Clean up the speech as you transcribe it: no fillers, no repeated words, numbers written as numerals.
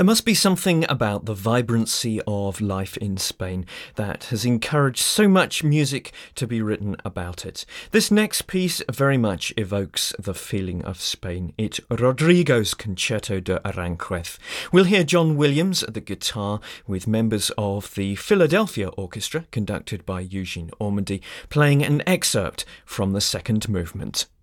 There must be something about the vibrancy of life in Spain that has encouraged so much music to be written about it. This next piece very much evokes the feeling of Spain. It's Rodrigo's Concerto de Aranjuez. We'll hear John Williams at the guitar with members of the Philadelphia Orchestra, conducted by Eugene Ormandy, playing an excerpt from the second movement.